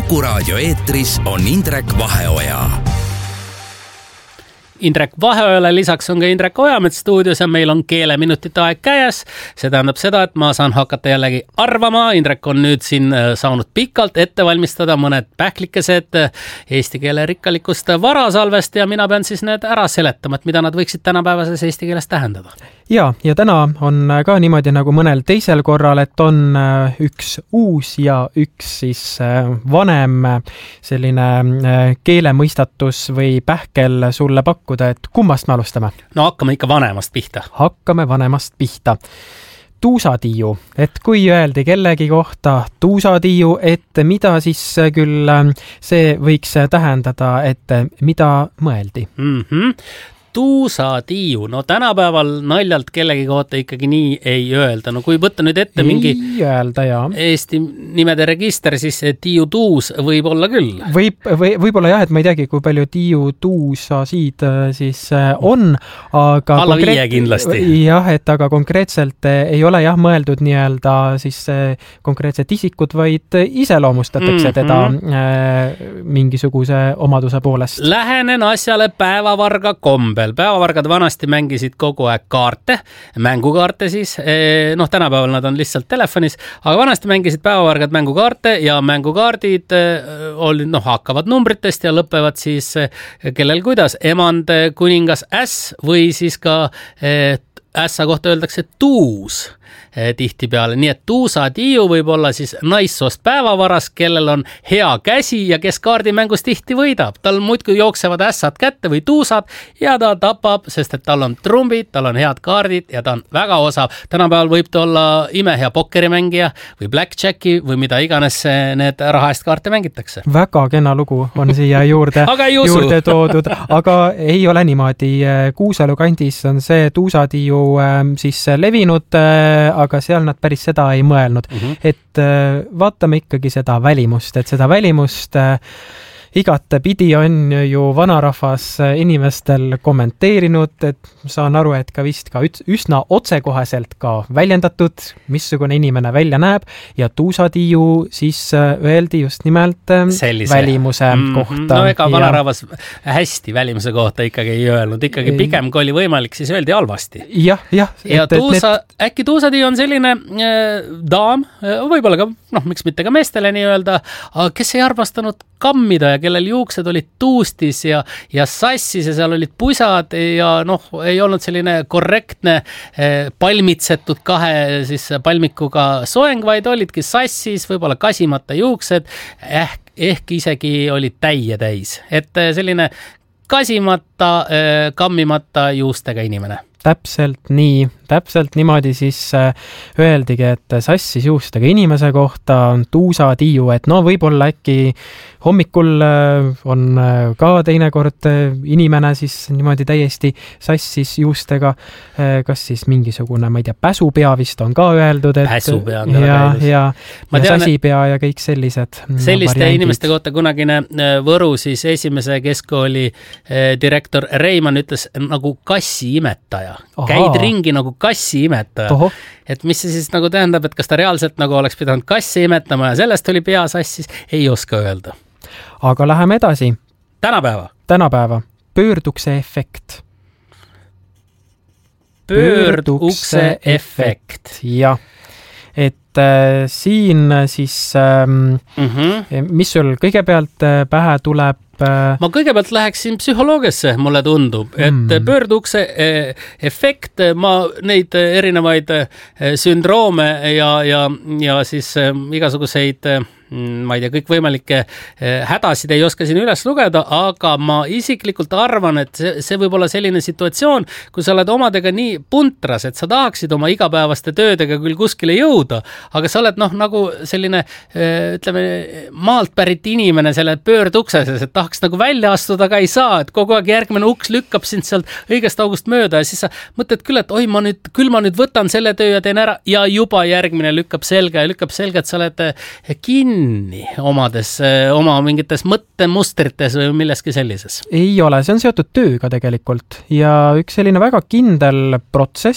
Kuku raadio eetris on Indrek Vaheoja. Indrek Vaheojale lisaks on ka Indrek Ojamets stuudios ja meil on keeleminutite aeg käes. See tähendab seda, et ma saan hakata jällegi arvama. Indrek on nüüd siin saanud pikalt ette valmistada mõned pähklikesed eesti keele rikkalikust varasalvest ja mina pean siis need ära seletama, et mida nad võiksid tänapäevases eesti keeles tähendada. Ja täna on ka niimoodi nagu mõnel teisel korral, et on üks uus ja üks siis vanem selline keelemõistatus või pähkel sulle pakkuda, et kummast me alustame? No hakkame ikka vanemast pihta. Hakkame vanemast pihta. Tuusatiiu, et kui öeldi kellegi kohta tuusatiiu, et mida siis küll see võiks tähendada, et mida mõeldi? Tuusatiiu. No tänapäeval naljalt kellegi kohta ikkagi nii ei öelda. No kui võtta nüüd ette mingi Eesti nimede register, siis Tiiu Tuus võib olla küll. Võib-olla jah, et ma ei teagi, kui palju Tiiu Tuusasid siis on, aga alla 5 kindlasti. Jah, et aga konkreetselt ei ole jah mõeldud nii-öelda siis konkreetset isikut, vaid iseloomustatakse teda mingisuguse omaduse poolest. Lähenen asjale päevavarga kombel. Päevavargad vanasti mängisid kogu aeg kaarte, mängukaarte siis, tänapäeval nad on lihtsalt telefonis, aga vanasti mängisid päevavargad mängukaarte ja mängukaardid hakkavad numbritest ja lõpevad siis kellel kuidas, emand, kuningas äss või siis ka ässa kohta öeldakse tuus tihtipeale, nii et tuusatiiu võib olla siis naissoost päevavaras, kellel on hea käsi ja kes kaardimängus tihti võidab. Tal muidkui jooksevad ässad kätte või tuusad ja ta tapab, sest et tal on trumbid, tal on head kaardid ja ta on väga osav. Tänapäeval võib ta olla imehea pokkerimängija või blackjacki või mida iganes need raha eest kaarte mängitakse. Väga kena lugu on siia juurde toodud, aga ei ole niimoodi. Kuusalu kandis on see tuusatiiu siis levinud, aga seal nad päris seda ei mõelnud. Et vaatame ikkagi seda välimust, et seda välimust igate pidi on ju vanarahvas inimestel kommenteerinud, et saan aru, et ka vist ka üsna otsekoheselt ka väljendatud, missugune inimene välja näeb ja tuusatiiu siis öeldi just nimelt välimuse kohta. No ega vanarahvas hästi välimuse kohta ikkagi ei öelnud, ikkagi pigem kui oli võimalik, siis öeldi halvasti. Ja äkki tuusatiiu on selline daam, võib-olla ka, miks mitte ka meestele nii öelda, kes ei armastanud kammida ja kellel juuksed olid tuustis ja sassis ja seal olid pusad ja ei olnud selline korrektne palmitsetud kahe siis palmikuga soeng, vaid olidki sassis, võib-olla kasimata juuksed, ehk isegi olid täie täis. Et selline kasimata, kammimata juustega inimene. Täpselt niimoodi siis öeldigi, et sassis juustega inimese kohta on tuusatiiu, et võib-olla äkki hommikul on ka teinekord inimene siis niimoodi täiesti sassis juustega, kas siis mingisugune, ma ei tea, päsupea vist on ka öeldud, et päsupea on ja sasipea ja kõik sellised selliste variandid. Inimeste kohta kunagine Võru siis esimese keskkooli direktor Reimann ütles nagu kassiimetaja. Käid ringi nagu kassiimetaja. Et mis see siis nagu tähendab, et kas ta reaalselt nagu oleks pidanud kassi imetama ja sellest oli pea sassis, ei oska öelda. Aga läheme edasi. Tänapäeva. Pöördukse efekt. Pöördukse efekt. Jah. Et siin siis, mis sul kõigepealt pähe tuleb? Ma kõigepealt läheksin psühholoogiasse, mulle tundub, et pöördukse efekt, ma neid erinevaid sündroome ja siis igasuguseid ma ei tea, kõik võimalikke hädasid ei oska siin üles lugeda, aga ma isiklikult arvan, et see võib olla selline situatsioon, kui sa oled omadega nii puntras, et sa tahaksid oma igapäevaste töödega küll kuskile jõuda, aga sa oled nagu selline, ütleme, maalt pärit inimene selle pöördukses, et tahaks nagu välja astuda, aga ei saa, et kogu aeg järgmine uks lükkab sind sealt õigest august mööda ja siis sa mõtled küll, et oi, ma nüüd võtan selle töö ja teen ära ja juba järgmine lükkab selga, et sa oled kinni oma mingites mõttemustrites või milleski sellises? Ei ole, see on seotud tööga tegelikult ja üks selline väga kindel protsess